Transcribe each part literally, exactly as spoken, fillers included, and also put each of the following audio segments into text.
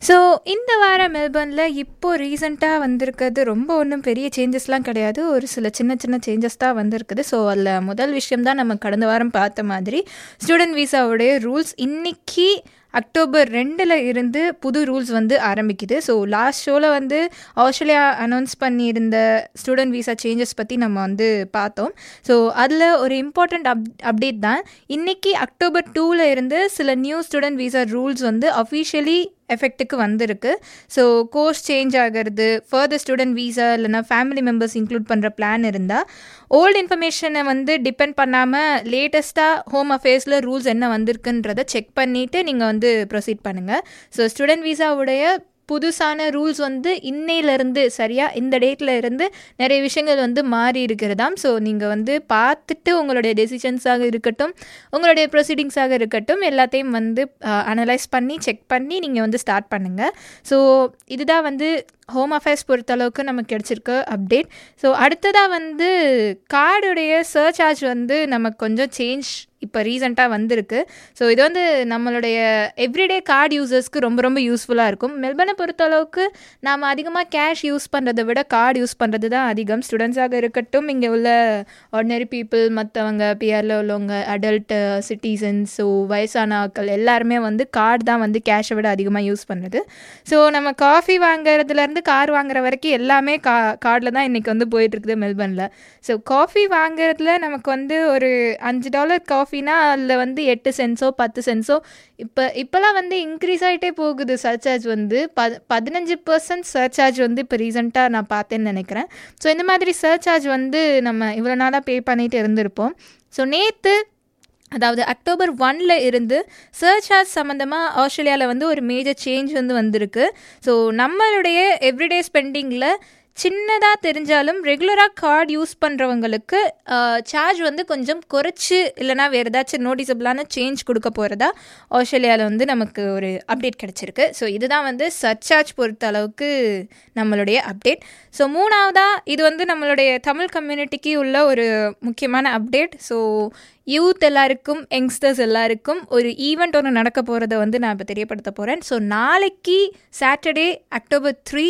So இந்த வாரம் மெல்பர்னில் இப்போது ரீசெண்டாக வந்திருக்கிறது ரொம்ப ஒன்றும் பெரிய சேஞ்சஸ்லாம் கிடையாது. ஒரு சில சின்ன சின்ன சேஞ்சஸ் தான் வந்திருக்குது. ஸோ அதில் முதல் விஷயம் தான் நம்ம கடந்த வாரம் பார்த்த மாதிரி ஸ்டூடெண்ட் வீசாவுடைய ரூல்ஸ் இன்னைக்கு அக்டோபர் ரெண்டில் இருந்து புது ரூல்ஸ் வந்து ஆரம்பிக்குது. ஸோ லாஸ்ட் ஷோவில் வந்து ஆஸ்திரேலியா அனௌன்ஸ் பண்ணியிருந்த ஸ்டூடெண்ட் வீசா சேஞ்சஸ் பற்றி நம்ம வந்து பார்த்தோம். ஸோ அதில் ஒரு இம்பார்ட்டண்ட் அப் அப்டேட் தான் இன்றைக்கி அக்டோபர் டூவில் இருந்து சில நியூ ஸ்டூடெண்ட் வீசா ரூல்ஸ் வந்து அஃபிஷியலி எஃபெக்ட்டுக்கு வந்திருக்கு. ஸோ கோர்ஸ் சேஞ்ச் ஆகிறது, ஃபர்தர் ஸ்டூடெண்ட் வீசா இல்லைனா ஃபேமிலி மெம்பர்ஸ் இன்க்ளூட் பண்ணுற பிளான் இருந்தால் ஓல்டு இன்ஃபர்மேஷனை வந்து டிபெண்ட் பண்ணாமல் லேட்டஸ்ட்டாக ஹோம் அஃபேர்ஸில் ரூல்ஸ் என்ன வந்திருக்குன்றதை செக் பண்ணிவிட்டு நீங்கள் வந்து ப்ரொசீட் பண்ணுங்கள். ஸோ ஸ்டூடெண்ட் வீசாவுடைய புதுசான ரூல்ஸ் வந்து இன்னையிலேருந்து சரியாக இந்த டேட்டில் இருந்து நிறைய விஷயங்கள் வந்து மாறி இருக்கிறதாம். ஸோ நீங்கள் வந்து பார்த்துட்டு உங்களுடைய டெசிஷன்ஸாக இருக்கட்டும், உங்களுடைய ப்ரொசீடிங்ஸாக இருக்கட்டும், எல்லாத்தையும் வந்து அனலைஸ் பண்ணி செக் பண்ணி நீங்கள் வந்து ஸ்டார்ட் பண்ணுங்கள். ஸோ இதுதான் வந்து ஹோம் அஃபேர்ஸ் பொறுத்தளவுக்கு நமக்கு கிடச்சிருக்க அப்டேட். ஸோ அடுத்ததாக வந்து கார்டுடைய சர்ச் சார்ஜ் வந்து நமக்கு கொஞ்சம் சேஞ்ச் இப்போ ரீசெண்டாக வந்திருக்கு. ஸோ இது வந்து நம்மளுடைய எவ்ரிடே கார்டு யூசர்ஸ்க்கு ரொம்ப ரொம்ப யூஸ்ஃபுல்லாக இருக்கும். மெல்பர்னை பொறுத்தளவுக்கு நாம் அதிகமாக கேஷ் யூஸ் பண்ணுறதை விட கார்டு யூஸ் பண்ணுறது தான் அதிகம். ஸ்டூடெண்ட்ஸாக இருக்கட்டும், இங்கே உள்ள ஆர்டினரி பீப்புள், மற்றவங்க பிஆரில் உள்ளவங்க, அடல்ட் சிட்டிசன்ஸ், ஸோ வயசான ஆட்கள் எல்லாருமே வந்து கார்டு தான் வந்து கேஷை விட அதிகமாக யூஸ் பண்ணுறது. ஸோ நம்ம காஃபி வாங்குறதுலேருந்து கார் வாங்குற வரைக்கும் எல்லாமே கா கார்டில் தான் இன்றைக்கி வந்து போயிட்டுருக்குது மெல்பர்னில். ஸோ காஃபி வாங்குறதுல நமக்கு வந்து ஒரு அஞ்சு டாலர் காஃபினா அதில் வந்து எட்டு சென்ஸோ பத்து சென்ஸோ இப்போ இப்போலாம் வந்து இன்க்ரீஸ் ஆகிட்டே போகுது. சர்சார்ஜ் வந்து ப பதினஞ்சு பர்சன்ட் சர்சார்ஜ் வந்து இப்போ ரீசெண்டாக நான் பார்த்தேன்னு நினைக்கிறேன். ஸோ இந்த மாதிரி சர்சார்ஜ் வந்து நம்ம இவ்வளோ நாளாக பே பண்ணிட்டு இருந்திருப்போம். ஸோ நேற்று அதாவது அக்டோபர் ஒன்ல இருந்து சர்ச் சார்ஜ் சம்மந்தமாக ஆஸ்திரேலியாவில் வந்து ஒரு மேஜர் சேஞ்ச் வந்து வந்திருக்கு. ஸோ நம்மளுடைய எவ்ரிடே ஸ்பெண்டிங்கில் சின்னதாக தெரிஞ்சாலும் ரெகுலராக கார்டு யூஸ் பண்ணுறவங்களுக்கு சார்ஜ் வந்து கொஞ்சம் குறைச்சி இல்லைனா வேறு ஏதாச்சும் நோட்டிசபிளான சேஞ்ச் கொடுக்க போகிறதா ஆஸ்திரேலியாவில் வந்து நமக்கு ஒரு அப்டேட் கிடச்சிருக்கு. ஸோ இதுதான் வந்து சர்சார்ஜ் பொறுத்த அளவுக்கு நம்மளுடைய அப்டேட். ஸோ மூணாவதாக இது வந்து நம்மளுடைய தமிழ் கம்யூனிட்டிக்கு உள்ள ஒரு முக்கியமான அப்டேட். ஸோ யூத் எல்லாருக்கும், யங்ஸ்டர்ஸ் எல்லாருக்கும் ஒரு ஈவெண்ட் ஒன்று நடக்க போகிறத வந்து நான் இப்போ தெரியப்படுத்த போகிறேன். ஸோ நாளைக்கு சாட்டர்டே அக்டோபர் த்ரீ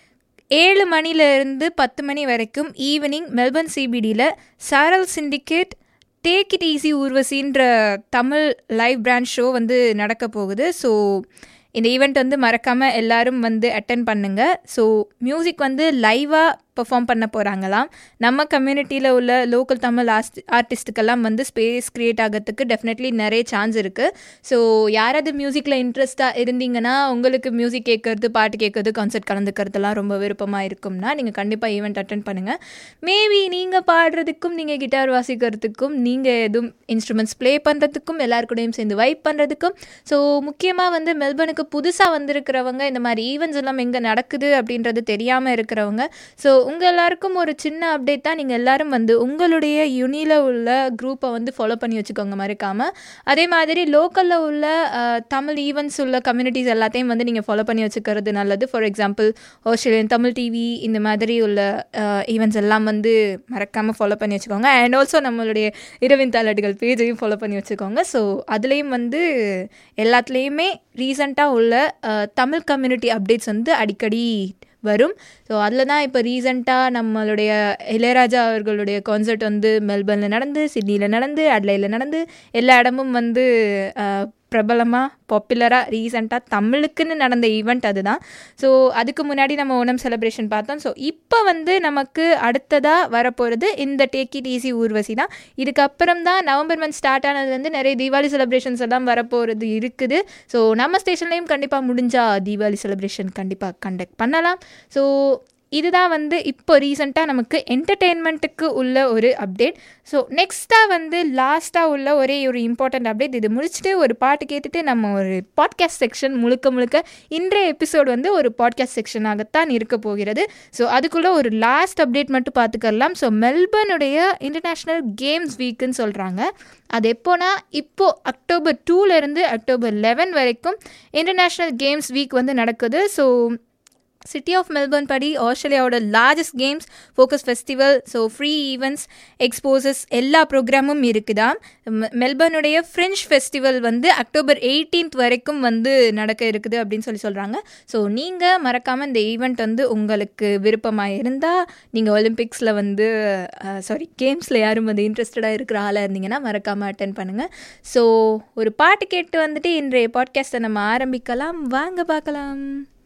ஏழு மணிலேருந்து பத்து மணி வரைக்கும் ஈவினிங் மெல்பர்ன் சிபிடியில் சாரல் syndicate take it easy ஊர்வசின்ற Tamil live brand show வந்து நடக்க போகுது. ஸோ இந்த ஈவெண்ட் வந்து மறக்காமல் எல்லோரும் வந்து அட்டென்ட் பண்ணுங்கள். ஸோ மியூசிக் வந்து லைவாக பெர்ஃபார்ம் பண்ண போகிறாங்களாம். நம்ம கம்யூனிட்டியில் உள்ள லோக்கல் தமிழ் ஆஸ்ட் ஆர்டிஸ்ட்டுக்கெல்லாம் வந்து ஸ்பேஸ் க்ரியேட் ஆகிறதுக்கு டெஃபினெட்லி நிறைய சான்ஸ் இருக்குது. ஸோ யாராவது மியூசிக்கில் இன்ட்ரெஸ்ட்டாக இருந்தீங்கன்னா, உங்களுக்கு மியூசிக் கேட்குறது, பாட்டு கேட்குறது, கான்சர்ட் கலந்துக்கிறதுலாம் ரொம்ப விருப்பமாக இருக்கும்னா நீங்கள் கண்டிப்பாக ஈவெண்ட் அட்டென்ட் பண்ணுங்கள். மேபி நீங்கள் பாடுறதுக்கும், நீங்கள் கிட்டார் வாசிக்கிறதுக்கும், நீங்கள் எதுவும் இன்ஸ்ட்ருமெண்ட்ஸ் ப்ளே பண்ணுறதுக்கும், எல்லாருக்கூடையும் சேர்ந்து வைப் பண்ணுறதுக்கும், ஸோ முக்கியமாக வந்து மெல்பர்னுக்கு புதுசாக வந்திருக்கிறவங்க, இந்த மாதிரி ஈவெண்ட்ஸ் எல்லாம் எங்கே நடக்குது அப்படின்றது தெரியாமல் இருக்கிறவங்க, ஸோ உங்கள் எல்லாருக்கும் ஒரு சின்ன அப்டேட் தான். நீங்கள் எல்லோரும் வந்து உங்களுடைய யூனியில் உள்ள குரூப்பை வந்து ஃபாலோ பண்ணி வச்சுக்கோங்க மறக்காமல். அதே மாதிரி லோக்கலில் உள்ள தமிழ் ஈவெண்ட்ஸ் உள்ள கம்யூனிட்டிஸ் எல்லாத்தையும் வந்து நீங்கள் ஃபாலோ பண்ணி வச்சுக்கிறது நல்லது. For example Australian Tamil TV, இந்த மாதிரி உள்ள ஈவெண்ட்ஸ் எல்லாம் வந்து மறக்காமல் ஃபாலோ பண்ணி வச்சுக்கோங்க. அண்ட் ஆல்சோ நம்மளுடைய இரவின் தாலாட்டுகள் பேஜையும் ஃபாலோ பண்ணி வச்சுக்கோங்க. ஸோ அதுலேயும் வந்து எல்லாத்துலேயுமே ரீசெண்டாக உள்ள தமிழ் கம்யூனிட்டி அப்டேட்ஸ் வந்து அடிக்கடி வரும். ஸோ அதில் தான் இப்போ ரீசெண்டாக நம்மளுடைய இளையராஜா அவர்களுடைய கான்சர்ட் வந்து மெல்பர்னில் நடந்து, சிட்னியில் நடந்து, அட்லைடில் நடந்து, எல்லா இடமும் வந்து பிரபலமாக பாப்புலராக ரீசெண்டாக தமிழுக்குன்னு நடந்த ஈவெண்ட் அதுதான். ஸோ அதுக்கு முன்னாடி நம்ம ஓணம் செலிப்ரேஷன் பார்த்தோம். ஸோ இப்போ வந்து நமக்கு அடுத்ததாக வரப்போகிறது இந்த டேக் இட் ஈஸி ஊர்வசி தான். இதுக்கப்புறம் தான் நவம்பர் மந்த் ஸ்டார்ட் ஆனதுலேருந்து நிறைய தீபாவளி செலிப்ரேஷன்ஸ் எல்லாம் வரப்போகிறது இருக்குது. ஸோ நம்ம ஸ்டேஷன்லேயும் கண்டிப்பாக முடிஞ்சால் தீபாவளி செலிப்ரேஷன் கண்டிப்பாக கண்டக்ட் பண்ணலாம். ஸோ இதுதான் வந்து இப்போ ரீசெண்டாக நமக்கு என்டர்டெயின்மெண்ட்டுக்கு உள்ள ஒரு அப்டேட். ஸோ நெக்ஸ்ட்டாக வந்து லாஸ்ட்டாக உள்ள ஒரே ஒரு இம்பார்ட்டண்ட் அப்டேட். இது முடிச்சுட்டு ஒரு பாட்டு கேட்டுட்டு நம்ம ஒரு பாட்காஸ்ட் செக்ஷன் முழுக்க முழுக்க இன்றைய எபிசோடு வந்து ஒரு பாட்காஸ்ட் செக்ஷனாகத்தான் இருக்க போகிறது. ஸோ அதுக்குள்ளே ஒரு லாஸ்ட் அப்டேட் மட்டும் பார்த்துக்கலாம். ஸோ மெல்பர்னுடைய இன்டர்நேஷ்னல் கேம்ஸ் வீக்குன்னு சொல்கிறாங்க. அது எப்போனா இப்போது அக்டோபர் டூலேருந்து அக்டோபர் லெவன் வரைக்கும் இன்டர்நேஷ்னல் கேம்ஸ் வீக் வந்து நடக்குது. ஸோ சிட்டி ஆஃப் மெல்பர்ன் படி ஆஸ்திரேலியாவோட largest games focus festival, so free events, exposures எல்லா ப்ரோக்ராமும் இருக்குதாம். மெல்பர்னுடைய ஃப்ரெஞ்ச் ஃபெஸ்டிவல் வந்து அக்டோபர் எயிட்டீன்த் வரைக்கும் வந்து நடக்க இருக்குது அப்படின்னு சொல்லி சொல்கிறாங்க. ஸோ நீங்கள் மறக்காமல் இந்த ஈவெண்ட் வந்து உங்களுக்கு விருப்பமாக இருந்தால், நீங்கள் ஒலிம்பிக்ஸில் வந்து சாரி கேம்ஸில் யாரும் வந்து இன்ட்ரெஸ்டடாக இருக்கிற ஆளாக இருந்தீங்கன்னா மறக்காமல் அட்டென்ட் பண்ணுங்கள். ஸோ ஒரு பாட்டு கேட்டு வந்துட்டு இன்றைய பாட்காஸ்ட்டை நம்ம ஆரம்பிக்கலாம், வாங்க பார்க்கலாம்.